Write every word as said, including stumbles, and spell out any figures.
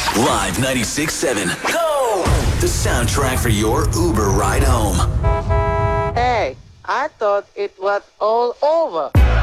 Live ninety-six point seven. Go! The soundtrack for your Uber ride home. Hey, I thought it was all over.